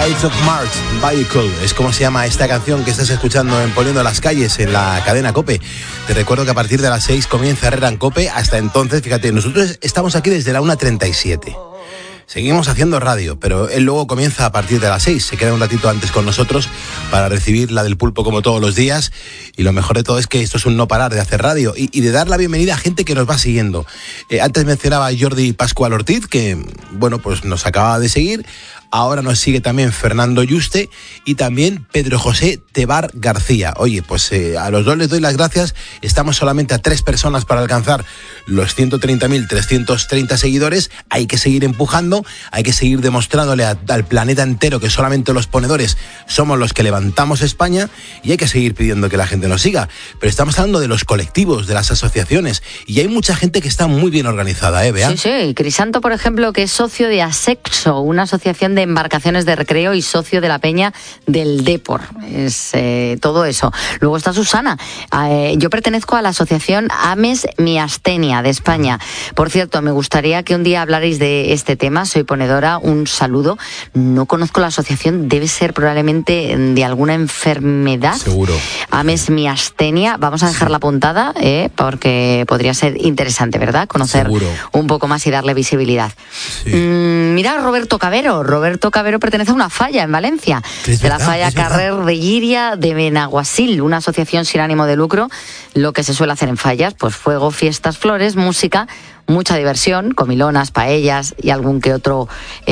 Tides of March Vehicle es como se llama esta canción que estás escuchando en Poniendo las Calles en la cadena COPE. Te recuerdo que a partir de las 6 comienza Herrera en COPE. Hasta entonces, fíjate, nosotros estamos aquí desde la 1:37. Seguimos haciendo radio, pero él luego comienza a partir de las 6. Se queda un ratito antes con nosotros para recibir la del pulpo como todos los días. Y lo mejor de todo es que esto es un no parar de hacer radio y de dar la bienvenida a gente que nos va siguiendo. Antes mencionaba a Jordi Pascual Ortiz, que, bueno, pues nos acaba de seguir. Ahora nos sigue también Fernando Yuste y también Pedro José Tebar García. Oye, pues a los dos les doy las gracias. Estamos solamente a 3 personas para alcanzar los 130.330 seguidores. Hay que seguir empujando, hay que seguir demostrándole al planeta entero que solamente los ponedores somos los que levantamos España y hay que seguir pidiendo que la gente nos siga. Pero estamos hablando de los colectivos, de las asociaciones y hay mucha gente que está muy bien organizada, Bea? Sí, sí. Crisanto, por ejemplo, que es socio de Asexo, una asociación de embarcaciones de recreo y socio de la peña del Depor. Es todo eso. Luego está Susana. Yo pertenezco a la asociación Ames Miastenia de España. Por cierto, me gustaría que un día hablarais de este tema. Soy ponedora. Un saludo. No conozco la asociación. Debe ser probablemente de alguna enfermedad. Seguro. Ames Miastenia. Vamos a dejarla apuntada, porque podría ser interesante, ¿verdad? Conocer Seguro. Un poco más y darle visibilidad. Sí. Mira, Roberto Cabero. Roberto Cabero pertenece a una falla en Valencia, de la falla Carrer de Llíria de Benaguasil, una asociación sin ánimo de lucro. Lo que se suele hacer en fallas, pues fuego, fiestas, flores, música, mucha diversión, comilonas, paellas y algún que otro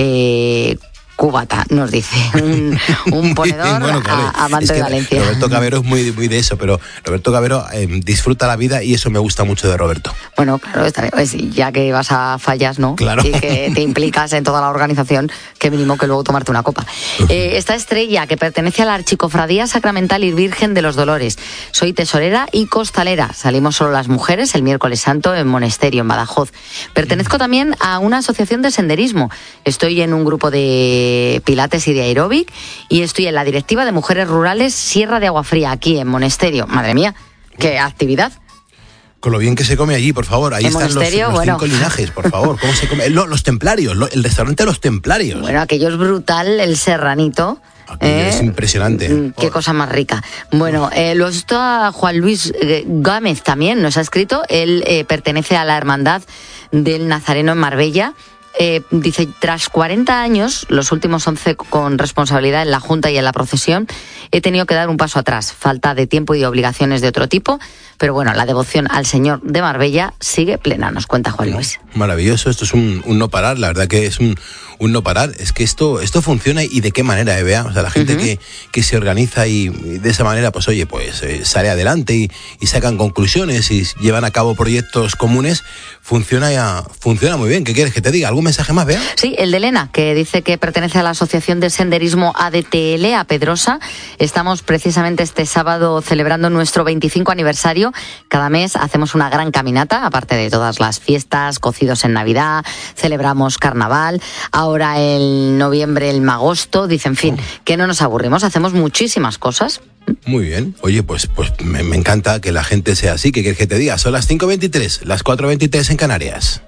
cubata, nos dice un ponedor bueno, amante de Valencia. Roberto Cabero es muy de eso, pero Roberto Cabero disfruta la vida y eso me gusta mucho de Roberto. Bueno, claro, está bien. Pues ya que vas a fallas, ¿no? Claro. Y que te implicas en toda la organización, qué mínimo que luego tomarte una copa. Esta Estrella, que pertenece a la Archicofradía Sacramental y Virgen de los Dolores. Soy tesorera y costalera. Salimos solo las mujeres el miércoles santo en Monesterio, en Badajoz. Pertenezco también a una asociación de senderismo. Estoy en un grupo de pilates y de aeróbic y estoy en la directiva de Mujeres Rurales Sierra de Aguafría, aquí en Monesterio. Madre mía, qué actividad. Con lo bien que se come allí, por favor. Ahí están los 5 linajes, por favor. ¿Cómo se come? Los templarios, el restaurante de los templarios. Bueno, aquello es brutal, el serranito. Es impresionante. Qué cosa más rica. Bueno, lo está Juan Luis Gámez también, nos ha escrito. Él pertenece a la Hermandad del Nazareno en Marbella. Dice, tras 40 años, los últimos 11 con responsabilidad en la Junta y en la procesión, he tenido que dar un paso atrás. Falta de tiempo y obligaciones de otro tipo, pero bueno, la devoción al Señor de Marbella sigue plena, nos cuenta Juan Luis. Maravilloso, esto es un no parar, la verdad que es un no parar. Es que esto funciona y de qué manera, Bea. O sea, la gente que se organiza y de esa manera, pues oye, pues sale adelante y sacan conclusiones y llevan a cabo proyectos comunes, funciona muy bien. ¿Qué quieres que te diga? ¿Algún mensaje más, Bea? Sí, el de Elena, que dice que pertenece a la Asociación de Senderismo ADTL, a Pedrosa. Estamos precisamente este sábado celebrando nuestro 25 aniversario. Cada mes hacemos una gran caminata, aparte de todas las fiestas, cocidos en Navidad, celebramos carnaval, ahora en noviembre el magosto, dice, en fin, que no nos aburrimos, hacemos muchísimas cosas. Muy bien. Oye, pues me encanta que la gente sea así. ¿Qué quieres que te diga? Son las 5:23, las 4:23 en Canarias.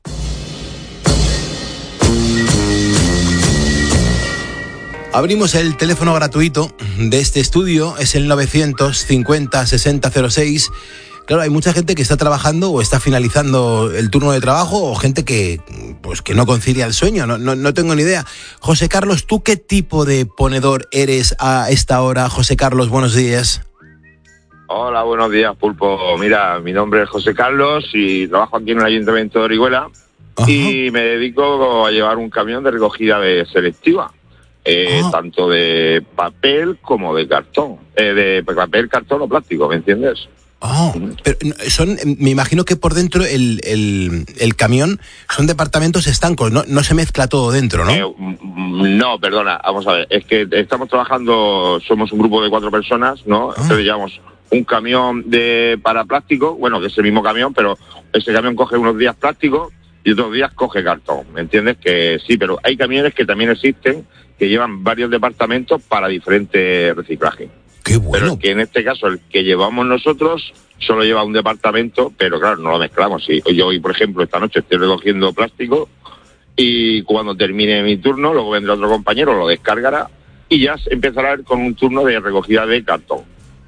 Abrimos el teléfono gratuito de este estudio, es el 950-6006. Claro, hay mucha gente que está trabajando o está finalizando el turno de trabajo o gente que no concilia el sueño, no tengo ni idea. José Carlos, ¿tú qué tipo de ponedor eres a esta hora? José Carlos, buenos días. Hola, buenos días, Pulpo. Mira, mi nombre es José Carlos y trabajo aquí en el Ayuntamiento de Orihuela. Ajá. Y me dedico a llevar un camión de recogida de selectiva. Tanto de papel como de cartón. De papel, cartón o plástico, ¿me entiendes? Pero me imagino que por dentro el camión son departamentos estancos, no se mezcla todo dentro, ¿no? No, perdona, vamos a ver, es que estamos trabajando, somos un grupo de 4 personas, ¿no? Entonces llevamos un camión para plástico, bueno, que es el mismo camión, pero ese camión coge unos días plástico y otros días coge cartón, ¿me entiendes? Que sí, pero hay camiones que también existen que llevan varios departamentos para diferentes reciclajes. ¡Qué bueno! Pero que en este caso el que llevamos nosotros solo lleva un departamento, pero claro, no lo mezclamos. Si yo hoy, por ejemplo, esta noche estoy recogiendo plástico y cuando termine mi turno, luego vendrá otro compañero, lo descargará y ya empezará con un turno de recogida de cartón.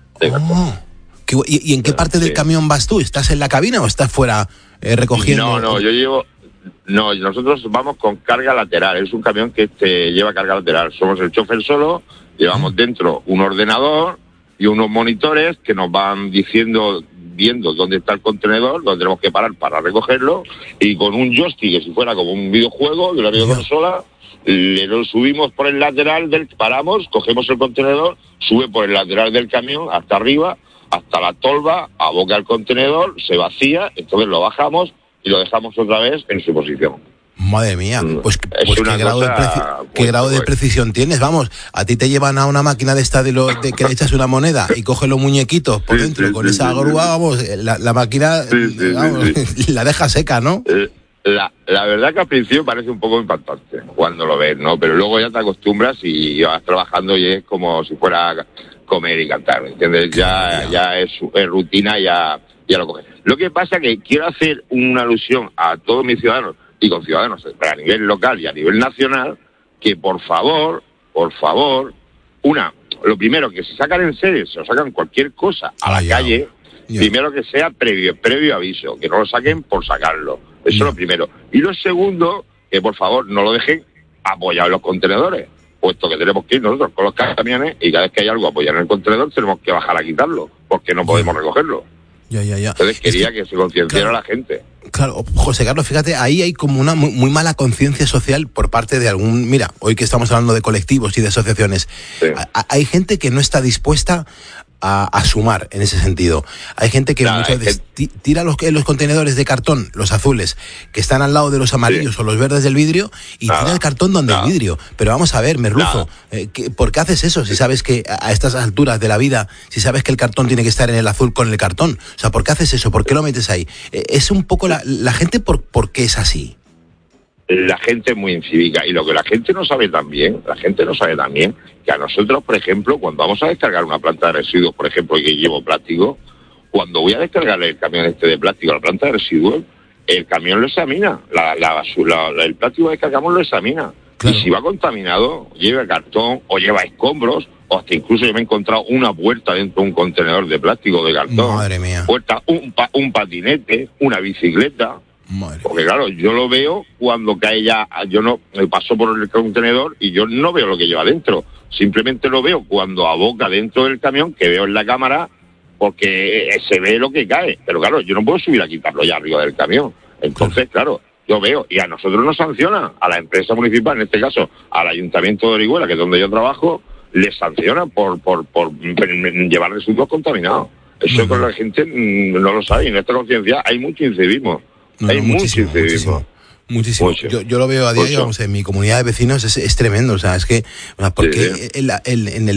¿Y en qué parte del camión vas tú? ¿Estás en la cabina o estás fuera recogiendo? No, nosotros vamos con carga lateral. Es un camión que lleva carga lateral. Somos el chofer solo, llevamos dentro un ordenador y unos monitores que nos van viendo dónde está el contenedor, dónde tenemos que parar para recogerlo, y con un joystick, que si fuera como un videojuego de una videoconsola, le lo subimos por el lateral paramos, cogemos el contenedor, sube por el lateral del camión hasta arriba, hasta la tolva, aboca el contenedor, se vacía, entonces lo bajamos y lo dejamos otra vez en su posición. Madre mía, pues qué grado de precisión tienes. Vamos, a ti te llevan a una máquina de esta de que le echas una moneda y coges los muñequitos por dentro con esa grúa, vamos, la máquina la deja seca, ¿no? La verdad que al principio parece un poco impactante cuando lo ves, ¿no? Pero luego ya te acostumbras y vas trabajando y es como si fuera comer y cantar, ¿me entiendes? Ya es rutina, ya lo coges. Lo que pasa es que quiero hacer una alusión a todos mis ciudadanos y con ciudadanos a nivel local y a nivel nacional, que por favor, lo primero, que se sacan en serio, se sacan cualquier cosa a la calle, primero que sea previo aviso, que no lo saquen por sacarlo. Eso es lo primero. Y lo segundo, que por favor no lo dejen apoyado en los contenedores, puesto que tenemos que ir nosotros con los camiones y cada vez que hay algo apoyado en el contenedor tenemos que bajar a quitarlo, porque no podemos recogerlo. Ya. Entonces quería que se concienciara la gente. Claro, José Carlos, fíjate, ahí hay como una muy mala conciencia social por parte de algún... Mira, hoy que estamos hablando de colectivos y de asociaciones, hay gente que no está dispuesta a sumar en ese sentido. Hay gente que muchas veces tira los contenedores de cartón, los azules, que están al lado de los amarillos o los verdes del vidrio, y tira el cartón donde el vidrio. Pero vamos a ver, Merluzo, ¿por qué haces eso? Si sabes que a estas alturas de la vida, si sabes que el cartón tiene que estar en el azul con el cartón. O sea, ¿por qué haces eso? ¿Por qué lo metes ahí? Es un poco la gente, ¿por qué es así? La gente es muy incívica, y lo que la gente no sabe también, que a nosotros, por ejemplo, cuando vamos a descargar una planta de residuos, por ejemplo, y que llevo plástico, cuando voy a descargar el camión de plástico a la planta de residuos, el camión lo examina, la basura, el plástico que descargamos lo examina. Claro. Y si va contaminado, lleva cartón o lleva escombros, o hasta incluso yo me he encontrado una puerta dentro de un contenedor de plástico de cartón. Madre mía. Puerta, un patinete, una bicicleta. Madre. Porque claro, yo lo veo cuando cae yo no me paso por el contenedor y yo no veo lo que lleva dentro, simplemente lo veo cuando aboca dentro del camión, que veo en la cámara, porque se ve lo que cae, pero claro, yo no puedo subir a quitarlo ya arriba del camión. Entonces, claro, yo veo, y a nosotros nos sanciona, a la empresa municipal, en este caso al Ayuntamiento de Orihuela, que es donde yo trabajo, les sancionan por llevar residuos contaminados. Eso con la gente no lo sabe, y en esta conciencia hay mucho incivismo. Hay muchísimo. Yo lo veo a diario, vamos, en mi comunidad de vecinos es tremendo, o sea, es que, porque en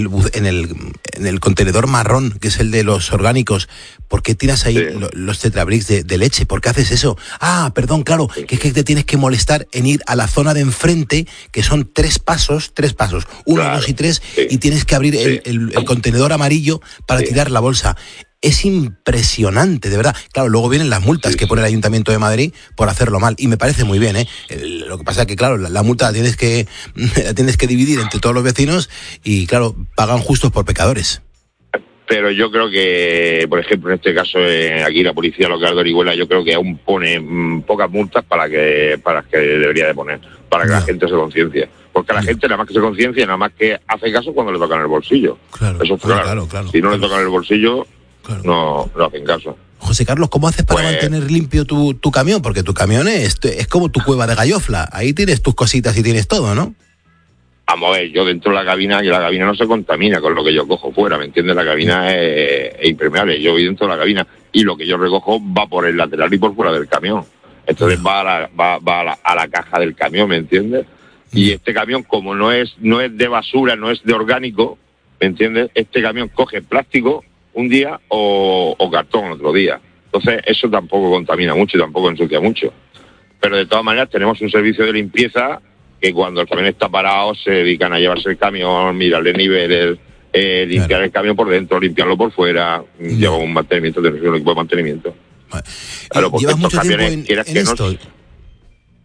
el contenedor marrón, que es el de los orgánicos, ¿por qué tiras ahí los tetrabricks de leche? ¿Por qué haces eso? Perdón, claro, que es que te tienes que molestar en ir a la zona de enfrente, que son tres pasos, 1, 2 y 3, y tienes que abrir el contenedor amarillo para tirar la bolsa. Es impresionante, de verdad. Claro, luego vienen las multas que pone el Ayuntamiento de Madrid por hacerlo mal, y me parece muy bien, ¿eh? Lo que pasa es que, claro, la multa la tienes que dividir entre todos los vecinos y, claro, pagan justos por pecadores. Pero yo creo que, por ejemplo, en este caso, aquí la policía local de Orihuela, yo creo que aún pone pocas multas para que debería de poner, para que la gente se conciencie. Porque a la gente nada más que se conciencie, nada más que hace caso cuando le tocan el bolsillo. Claro, eso es claro. Si no le tocan el bolsillo... Claro. No hacen caso. José Carlos, ¿cómo haces para mantener limpio tu camión? Porque tu camión es como tu cueva de gallofla. Ahí tienes tus cositas y tienes todo, ¿no? Vamos a ver, yo dentro de la cabina, que la cabina no se contamina con lo que yo cojo fuera, ¿me entiendes? La cabina es impermeable. Yo voy dentro de la cabina y lo que yo recojo va por el lateral y por fuera del camión. Entonces va a la caja del camión, ¿me entiendes? Y este camión, como no es de basura, no es de orgánico, ¿me entiendes? Este camión coge plástico un día o cartón otro día. Entonces eso tampoco contamina mucho y tampoco ensucia mucho. Pero de todas maneras tenemos un servicio de limpieza que cuando el camión está parado se dedican a llevarse el camión, mirarle niveles, limpiar el camión por dentro, limpiarlo por fuera, llevar un mantenimiento, tener un equipo de mantenimiento. Claro, ¿llevas mucho tiempo en esto?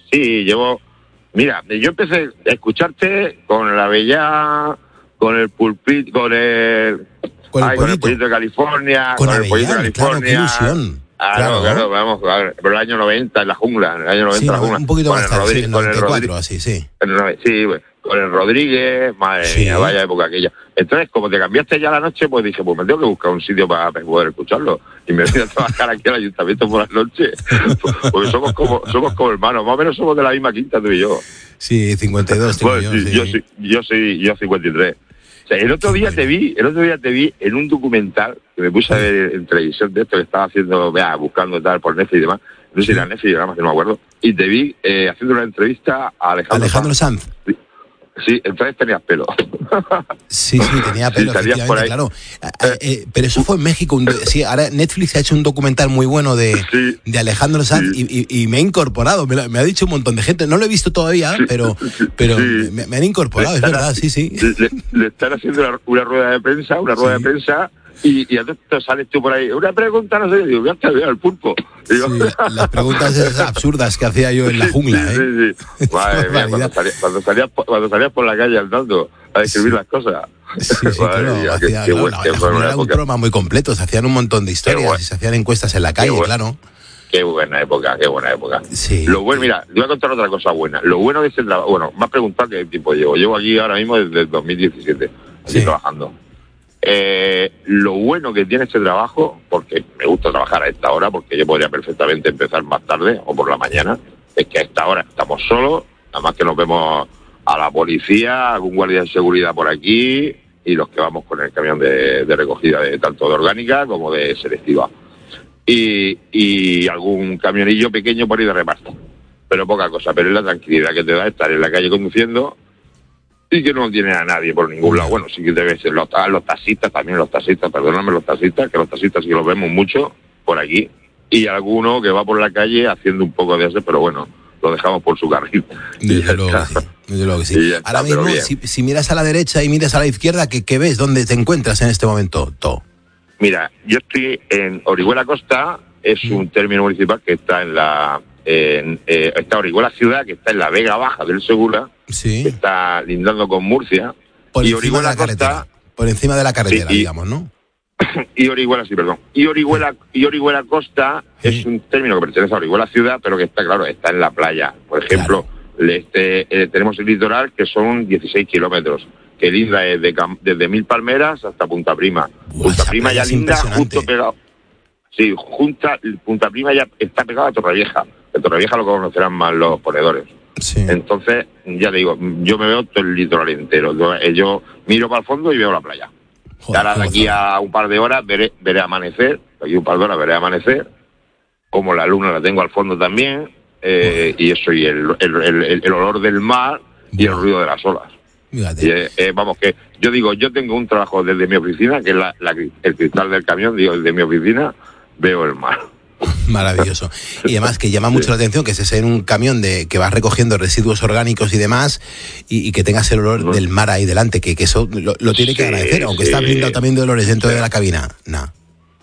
Sí, mira, yo empecé a escucharte con la Bella, con el pulpito, con el pollito de California, con el pollito de California. Claro, qué ilusión. Claro, vamos, a ver, pero el año 90 en la jungla, en el año 90 sí, en la jungla. Un poquito más tarde, en el 94, así, sí. Sí, con el Rodríguez, madre mía, vaya época aquella. Entonces, como te cambiaste ya la noche, pues dije, pues me tengo que buscar un sitio para poder escucharlo. Y me vine a trabajar aquí al ayuntamiento por las noches, porque somos como hermanos, más o menos somos de la misma quinta tú y yo. Sí, 52 bueno, yo 53. O sea, el otro día te vi en un documental que me puse a ver en televisión de esto que estaba haciendo, buscando tal por Netflix y demás. No sé si era Netflix, nada más que no me acuerdo. Y te vi haciendo una entrevista a Alejandro Sanz. Sí, entonces tenías pelo. Sí, tenía pelo, efectivamente, claro. Pero eso fue en México. Sí, ahora Netflix ha hecho un documental muy bueno de Alejandro Sanz y me ha incorporado. Me ha dicho un montón de gente. No lo he visto todavía, pero me han incorporado, es verdad, sí. Le están haciendo una rueda de prensa, y entonces sales tú por ahí. Una pregunta, no sé, digo, ya te veo el pulpo. Digo, las preguntas esas absurdas que hacía yo en la jungla, Sí. Madre mía, cuando salías por la calle andando a describir las cosas. Era un programa muy completo, se hacían un montón de historias y se hacían encuestas en la calle, claro. Qué buena época. Sí. Lo bueno, mira, te voy a contar otra cosa buena. Lo bueno de ese trabajo, bueno, me has preguntado qué tiempo llevo. Llevo aquí ahora mismo desde el 2017, trabajando. Lo bueno que tiene este trabajo, porque me gusta trabajar a esta hora, porque yo podría perfectamente empezar más tarde o por la mañana, es que a esta hora estamos solos, nada más que nos vemos a la policía, algún guardia de seguridad por aquí y los que vamos con el camión de recogida de tanto de orgánica como de selectiva. Y algún camionillo pequeño por ahí de reparto. Pero poca cosa, pero es la tranquilidad que te da estar en la calle conduciendo y que no tiene a nadie por ningún lado. Bueno, sí que debe ser los taxistas, perdóname, los taxistas, que los taxistas sí que los vemos mucho por aquí, y alguno que va por la calle haciendo un poco de eso, pero bueno, lo dejamos por su carril. Desde luego que sí. Ahora mismo, si miras a la derecha y miras a la izquierda, ¿qué ves? ¿Dónde te encuentras en este momento, To? Mira, yo estoy en Orihuela Costa, es un término municipal que está está Orihuela Ciudad, que está en la Vega Baja del Segura, que está lindando con Murcia, y Orihuela Costa, por encima de la carretera, digamos, ¿no? Y Orihuela Costa es un término que pertenece a Orihuela Ciudad, pero que está en la playa. Por ejemplo, tenemos el litoral, que son 16 kilómetros, que linda desde Mil Palmeras hasta Punta Prima. Punta Prima ya linda, justo pegado. Sí, Punta Prima ya está pegada a Torrevieja. De Torrevieja lo conocerán más los ponedores. Sí. Entonces, ya te digo, yo me veo todo el litoral entero. Yo miro para el fondo y veo la playa. Ahora de aquí a un par de horas veré amanecer. De aquí a un par de horas veré amanecer. Como la luna la tengo al fondo también. Y eso, y el olor del mar y el ruido de las olas. Vamos, que yo digo, yo tengo un trabajo desde mi oficina, que es el cristal del camión, digo, desde mi oficina veo el mar. Maravilloso. Y además que llama mucho la atención que estés en un camión que vas recogiendo residuos orgánicos y demás, y que tengas el olor del mar ahí delante, que eso lo tiene que agradecer, aunque está blindado también de olores dentro de la cabina. No,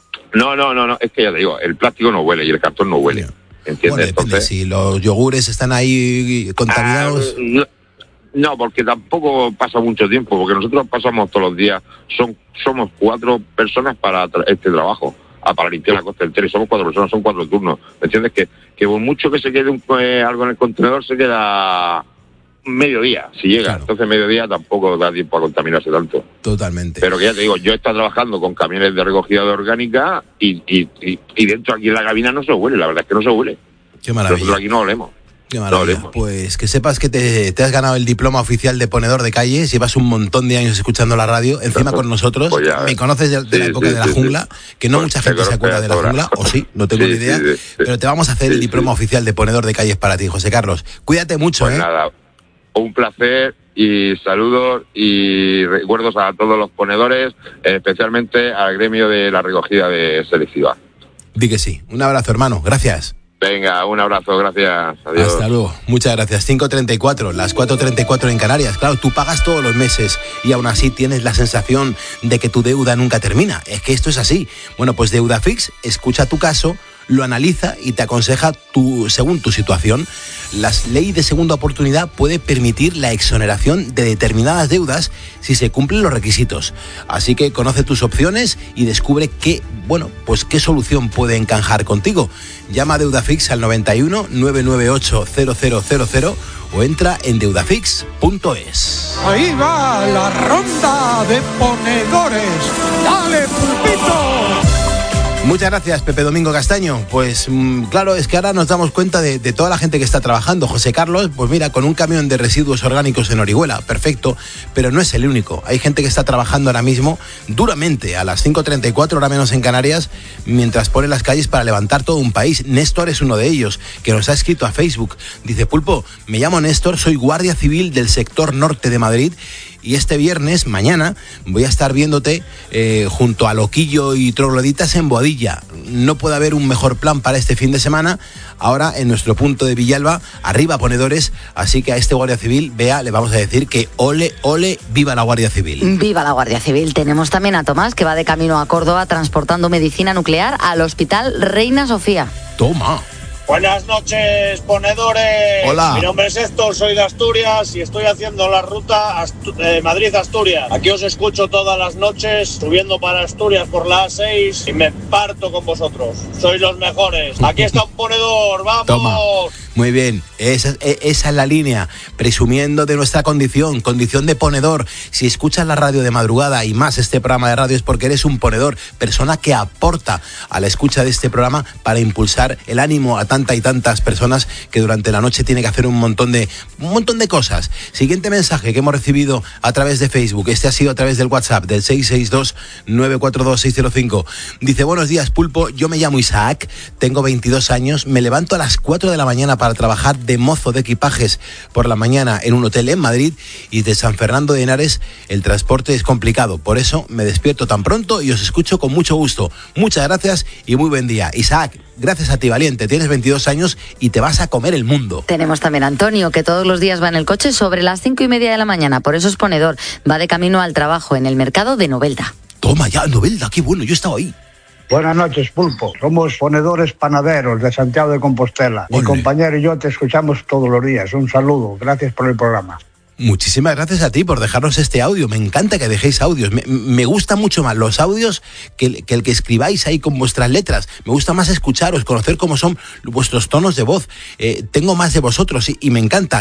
es que ya te digo, el plástico no huele y el cartón no huele. ¿Entiendes? Bueno, depende, si los yogures están ahí contaminados. No, porque tampoco pasa mucho tiempo, porque nosotros pasamos todos los días, somos 4 personas para este trabajo, para limpiar la costa entera, y somos 4 personas, son 4 turnos. ¿Me entiendes? Que por mucho que se quede algo en el contenedor, se queda mediodía, si llega. Claro. Entonces mediodía tampoco da tiempo a contaminarse tanto. Totalmente. Pero que ya te digo, yo he estado trabajando con camiones de recogida de orgánica y dentro aquí en la cabina no se huele, la verdad es que no se huele. Qué maravilla. Nosotros aquí no olemos. Qué maravilla. Pues que sepas que te has ganado el diploma oficial de ponedor de calles, llevas un montón de años escuchando la radio, encima con nosotros, pues me conoces de la época de la jungla, que no mucha gente se acuerda de la jungla, o sí, no tengo ni idea, pero te vamos a hacer el diploma oficial de ponedor de calles para ti, José Carlos. Cuídate mucho, pues nada, un placer y saludos y recuerdos a todos los ponedores, especialmente al gremio de la recogida de selectiva. Di que sí. Un abrazo, hermano. Gracias. Venga, un abrazo, gracias. Adiós. Hasta luego. Muchas gracias. 5:34, las 4:34 en Canarias. Claro, tú pagas todos los meses y aún así tienes la sensación de que tu deuda nunca termina. Es que esto es así. Bueno, pues Deudafix escucha tu caso, lo analiza y te aconseja según tu situación. La ley de segunda oportunidad puede permitir la exoneración de determinadas deudas si se cumplen los requisitos. Así que conoce tus opciones y descubre qué solución puede encajar contigo. Llama a Deudafix al 91 998 0000 o entra en deudafix.es. Ahí va la ronda de ponedores. ¡Dale, Pulpito! Muchas gracias, Pepe Domingo Castaño. Pues claro, es que ahora nos damos cuenta de toda la gente que está trabajando. José Carlos, pues mira, con un camión de residuos orgánicos en Orihuela, perfecto, pero no es el único. Hay gente que está trabajando ahora mismo duramente a las 5:34, hora menos en Canarias, mientras pone las calles para levantar todo un país. Néstor es uno de ellos, que nos ha escrito a Facebook. Dice: Pulpo, me llamo Néstor, soy guardia civil del sector norte de Madrid y este viernes, mañana, voy a estar viéndote junto a Loquillo y Trogloditas en Boadilla. No puede haber un mejor plan para este fin de semana. Ahora en nuestro punto de Villalba, arriba ponedores, así que a este guardia civil, Bea, le vamos a decir que ole, ole, viva la Guardia Civil. Viva la Guardia Civil. Tenemos también a Tomás, que va de camino a Córdoba transportando medicina nuclear al Hospital Reina Sofía. Toma. Buenas noches, ponedores. Hola. Mi nombre es Héctor, soy de Asturias y estoy haciendo la ruta Madrid-Asturias. Aquí os escucho todas las noches, subiendo para Asturias por la A6 y me parto con vosotros. Sois los mejores. Aquí está un ponedor, ¡vamos! Toma. Muy bien, esa es la línea, presumiendo de nuestra condición de ponedor. Si escuchas la radio de madrugada y más este programa de radio es porque eres un ponedor, persona que aporta a la escucha de este programa para impulsar el ánimo a tantas personas que durante la noche tienen que hacer un montón de cosas. Siguiente mensaje que hemos recibido a través de Facebook, este ha sido a través del WhatsApp del 662-942-605. Dice: buenos días, Pulpo, yo me llamo Isaac, tengo 22 años, me levanto a las 4 de la mañana para trabajar de mozo de equipajes por la mañana en un hotel en Madrid, y de San Fernando de Henares el transporte es complicado, por eso me despierto tan pronto y os escucho con mucho gusto. Muchas gracias y muy buen día. Isaac, gracias a ti, valiente, tienes 22 años y te vas a comer el mundo. Tenemos también a Antonio, que todos los días va en el coche sobre las 5:30 de la mañana, por eso es ponedor, va de camino al trabajo en el mercado de Novelda. Toma ya, Novelda, qué bueno, yo he estado ahí. Buenas noches, Pulpo. Somos ponedores panaderos de Santiago de Compostela. Mi compañero y yo te escuchamos todos los días. Un saludo. Gracias por el programa. Muchísimas gracias a ti por dejarnos este audio. Me encanta que dejéis audios. Me gustan mucho más los audios que el que escribáis ahí con vuestras letras. Me gusta más escucharos, conocer cómo son vuestros tonos de voz. Tengo más de vosotros y me encanta.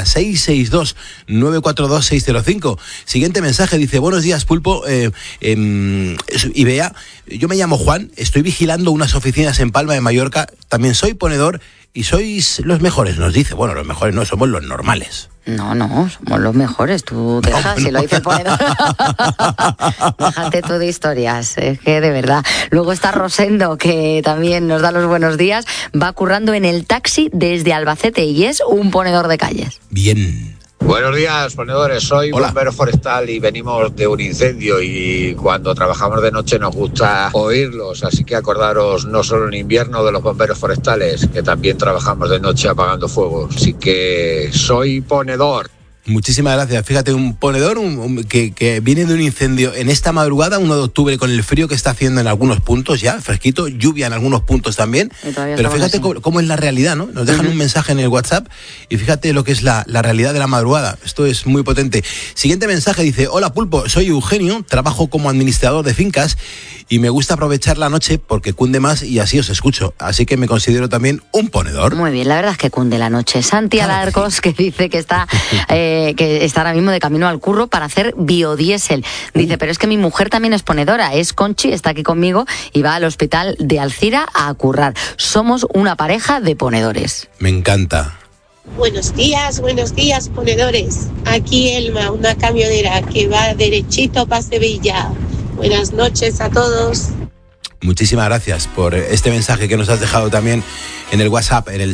662-942-605. Siguiente mensaje, dice: buenos días, Pulpo. Y Bea, yo me llamo Juan, estoy vigilando unas oficinas en Palma de Mallorca. También soy ponedor y sois los mejores, nos dice. Bueno, los mejores no, somos los normales. No, somos los mejores. Tú dejas, si lo dice el ponedor. Déjate tú de historias, es que de verdad. Luego está Rosendo, que también nos da los buenos días. Va currando en el taxi desde Albacete y es un ponedor de calles. Bien. Buenos días, ponedores. Soy bombero forestal y venimos de un incendio, y cuando trabajamos de noche nos gusta oírlos, así que acordaros no solo en invierno de los bomberos forestales, que también trabajamos de noche apagando fuegos. Así que soy ponedor. Muchísimas gracias. Fíjate, un ponedor que viene de un incendio en esta madrugada, 1 de octubre, con el frío que está haciendo en algunos puntos ya, fresquito, lluvia en algunos puntos también. Pero fíjate cómo es la realidad, ¿no? Nos dejan un mensaje en el WhatsApp y fíjate lo que es la realidad de la madrugada. Esto es muy potente. Siguiente mensaje dice: hola, Pulpo, soy Eugenio, trabajo como administrador de fincas y me gusta aprovechar la noche porque cunde más y así os escucho. Así que me considero también un ponedor. Muy bien, la verdad es que cunde la noche. Santi Alarcos, que dice que está ahora mismo de camino al curro para hacer biodiesel. Dice: pero es que mi mujer también es ponedora, es Conchi, está aquí conmigo y va al hospital de Alcira a currar. Somos una pareja de ponedores. Me encanta. Buenos días, ponedores. Aquí Elma, una camionera que va derechito para Sevilla. Buenas noches a todos. Muchísimas gracias por este mensaje que nos has dejado también en el WhatsApp, en el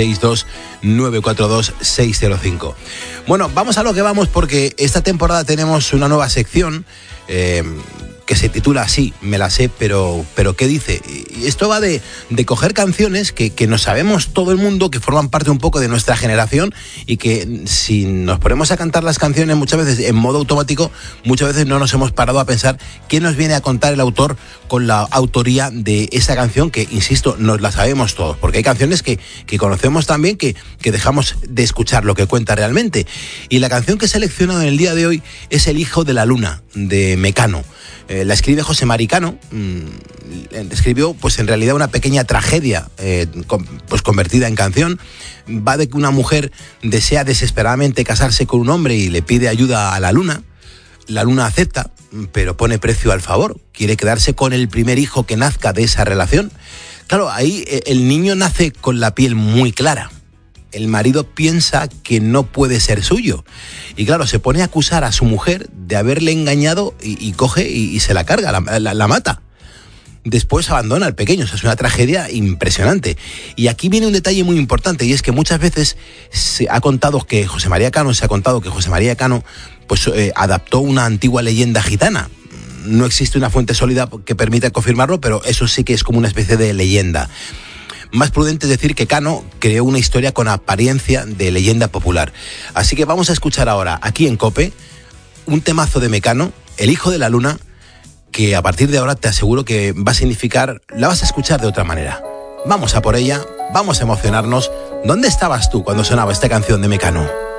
662-942-605. Bueno, vamos a lo que vamos, porque esta temporada tenemos una nueva sección que que se titula así, me la sé, pero ¿qué dice? Y esto va de coger canciones que nos sabemos todo el mundo, que forman parte un poco de nuestra generación y que si nos ponemos a cantar las canciones muchas veces en modo automático, muchas veces no nos hemos parado a pensar qué nos viene a contar el autor con la autoría de esa canción que, insisto, nos la sabemos todos, porque hay canciones que conocemos también que dejamos de escuchar lo que cuenta realmente. Y la canción que he seleccionado en el día de hoy es El hijo de la luna, de Mecano. La escribe José Mari Cano. Escribió pues en realidad una pequeña tragedia pues convertida en canción. Va de que una mujer desea desesperadamente casarse con un hombre y le pide ayuda a la luna. La luna acepta, pero pone precio al favor. Quiere quedarse con el primer hijo que nazca de esa relación. Claro, ahí el niño nace con la piel muy clara. El marido piensa que no puede ser suyo. Y claro, se pone a acusar a su mujer de haberle engañado y coge y se la carga, la mata. Después abandona al pequeño. O sea, es una tragedia impresionante. Y aquí viene un detalle muy importante, y es que muchas veces se ha contado que José María Cano pues, adaptó una antigua leyenda gitana. No existe una fuente sólida que permita confirmarlo, pero eso sí que es como una especie de leyenda. Más prudente es decir que Cano creó una historia con apariencia de leyenda popular. Así que vamos a escuchar ahora, aquí en COPE, un temazo de Mecano, El hijo de la luna, que a partir de ahora te aseguro que va a significar, la vas a escuchar de otra manera. Vamos a por ella, vamos a emocionarnos. ¿Dónde estabas tú cuando sonaba esta canción de Mecano?